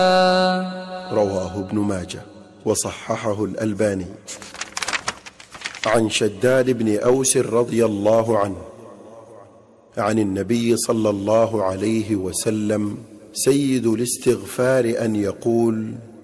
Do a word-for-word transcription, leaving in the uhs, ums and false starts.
رواه ابن ماجه وصححه الألباني. عن شداد بن أوس رضي الله عنه عن النبي صلى الله عليه وسلم: سيد الاستغفار أن يقول: